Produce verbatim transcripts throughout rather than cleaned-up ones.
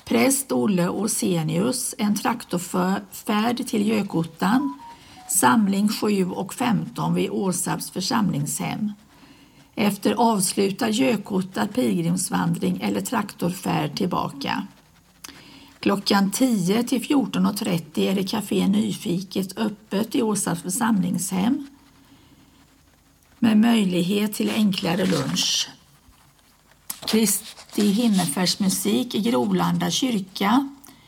Präst Olle Orsenius, en traktorfärd till Gökottan, samling sju och femton vid Åsarps församlingshem. Efter avslutad Gökotta pilgrimsvandring eller traktorfärd tillbaka. Klockan tio till fjorton och trettio är det Café Nyfiket öppet i Åsarps församlingshem med möjlighet till enklare lunch. Kristi himmelfärdsmusik i Grolanda kyrka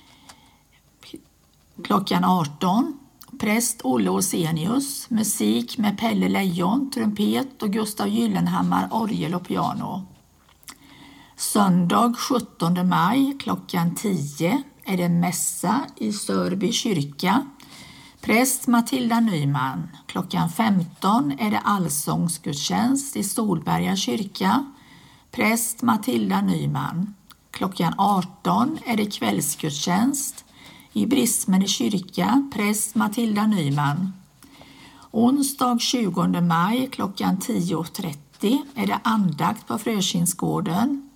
klockan arton. Präst Olle Orsenius, musik med Pelle Lejon, trumpet och Gustav Gyllenhammar, orgel och piano. Söndag sjuttonde maj klockan tio är det mässa i Sörby kyrka. Präst Matilda Nyman. Klockan femton är det allsångsgudstjänst i Solberga kyrka. Präst Matilda Nyman. Klockan arton är det kvällsgudstjänst i Brismede kyrka. Präst Matilda Nyman. Onsdag tjugonde maj klockan tio och trettio är det andakt på Frökinsgården.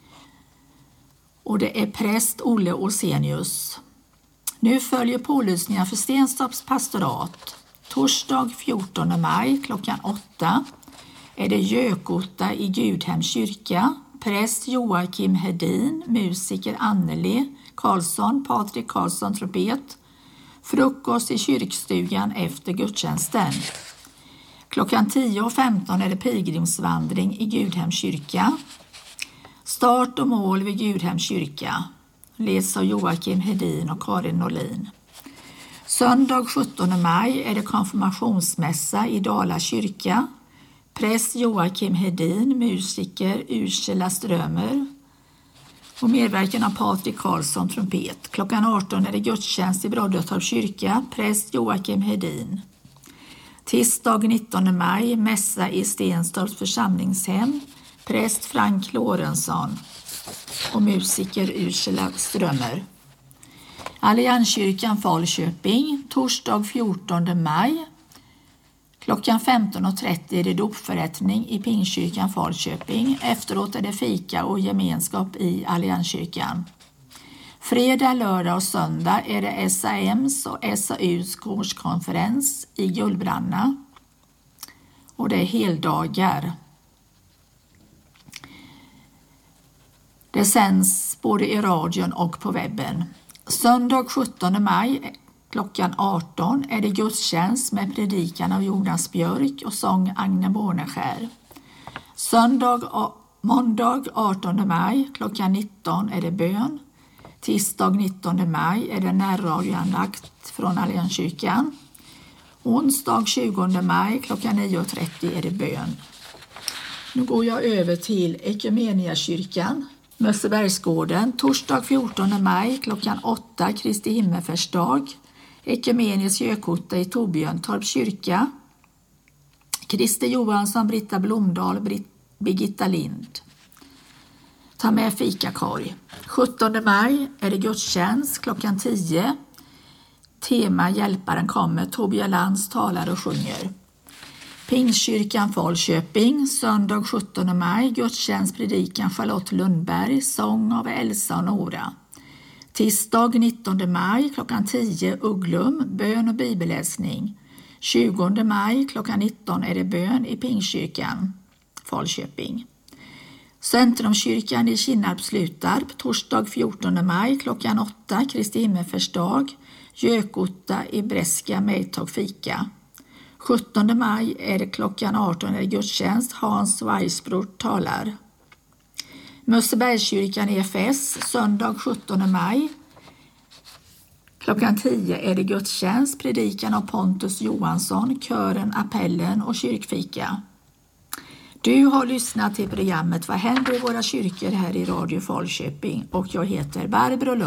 Och det är präst Olle Orsenius. Nu följer pålysningar för Stenstorps pastorat. Torsdag fjortonde maj klockan åtta är det Gökotta i Gudhems kyrka. Präst Joakim Hedin, musiker Anneli Karlsson, Patrik Karlsson, trumpet. Frukost i kyrkstugan efter gudstjänsten. Klockan tio och femton är det pilgrimsvandring i Gudhems kyrka. Start och mål vid Gudhems kyrka. Leds av Joakim Hedin och Karin Norlin. Söndag sjuttonde maj är det konfirmationsmässa i Dala kyrka. Präst Joakim Hedin, musiker Ursula Strömer och medverkan av Patrik Karlsson, trumpet. Klockan arton är det gudstjänst i Broddetorps kyrka. Präst Joakim Hedin. Tisdag nittonde maj mässa i Stenstorps församlingshem. Präst Frank Lorentzon och musiker Ursula Strömer. Allianskyrkan Falköping, torsdag fjortonde maj. Klockan femton och trettio är det dopförrättning i Pingstkyrkan Falköping. Efteråt är det fika och gemenskap i Allianskyrkan. Fredag, lördag och söndag är det S A M:s och S A U:s kurskonferens i Gullbranna. Och det är heldagar. Det sänds både i radion och på webben. Söndag sjuttonde maj klockan arton är det gudstjänst med predikan av Jonas Björk och sång Agne Borneskär. Söndag, måndag artonde maj klockan nitton är det bön. Tisdag nittonde maj är det närradioandakt från Allianskyrkan. Onsdag tjugonde maj klockan nio och trettio är det bön. Nu går jag över till Ekumeniakyrkan. Mössebergsgården, torsdag fjortonde maj klockan åtta, Kristi himmelfärdsdag. Ekumenisk Gökotta i Torbjörntorps kyrka. Christer Johansson, Britta Blomdahl, Britt, Birgitta Lind. Ta med fikakorg. sjuttonde maj är det gudstjänst klockan tio. Tema Hjälparen kommer. Tobias Lantz talar och sjunger. Pingstkyrkan Falköping, söndag sjuttonde maj, gudstjänst predikan Charlotte Lundberg, sång av Elsa och Nora. Tisdag nittonde maj klockan tio, Ugglum, bön och bibelläsning. tjugonde maj klockan nitton är det bön i Pingstkyrkan Falköping. Centrumkyrkan i Kinnarp Slutarp, torsdag fjortonde maj klockan åtta, Kristi himmelfärdsdag, Gökotta i Bräska medtag fika. sjuttonde maj är det klockan arton är det gudstjänst, Hans Weisbror talar. Mössebergskyrkan E F S, söndag sjuttonde maj. Klockan tio är det gudstjänst, predikan av Pontus Johansson, kören Appellen och kyrkfika. Du har lyssnat till programmet Vad händer i våra kyrkor här i Radio Falköping och jag heter Barbro Lund.